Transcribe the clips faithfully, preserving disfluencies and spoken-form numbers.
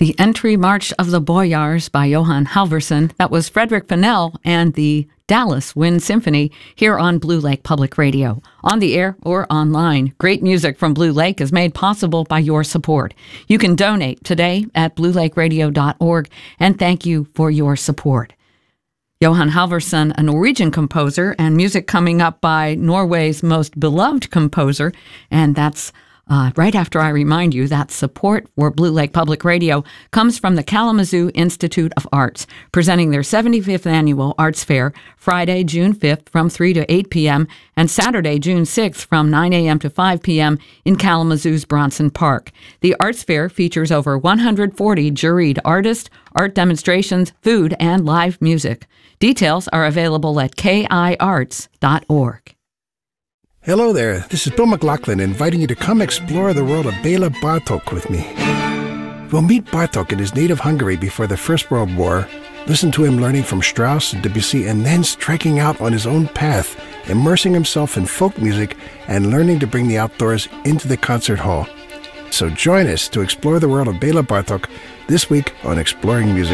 The Entry March of the Boyars by Johann Halvorson. That was Frederick Fennell and the Dallas Wind Symphony here on Blue Lake Public Radio. On the air or online, great music from Blue Lake is made possible by your support. You can donate today at blue lake radio dot org, and thank you for your support. Johann Halvorson, a Norwegian composer, and music coming up by Norway's most beloved composer, and that's Uh, right after I remind you that support for Blue Lake Public Radio comes from the Kalamazoo Institute of Arts, presenting their seventy-fifth annual Arts Fair Friday, June fifth from three to eight p.m. and Saturday, June sixth from nine a.m. to five p.m. in Kalamazoo's Bronson Park. The Arts Fair features over one hundred forty juried artists, art demonstrations, food, and live music. Details are available at k i arts dot org. Hello there, this is Bill McLaughlin inviting you to come explore the world of Bela Bartok with me. We'll meet Bartok in his native Hungary before the First World War, listen to him learning from Strauss and Debussy, and then striking out on his own path, immersing himself in folk music and learning to bring the outdoors into the concert hall. So join us to explore the world of Bela Bartok this week on Exploring Music.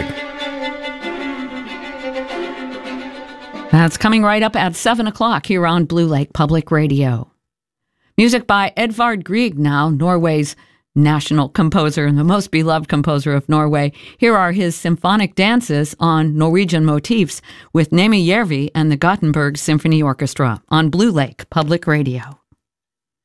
That's coming right up at seven o'clock here on Blue Lake Public Radio. Music by Edvard Grieg now, Norway's national composer and the most beloved composer of Norway. Here are his symphonic dances on Norwegian motifs with Nemi Järvi and the Gothenburg Symphony Orchestra on Blue Lake Public Radio.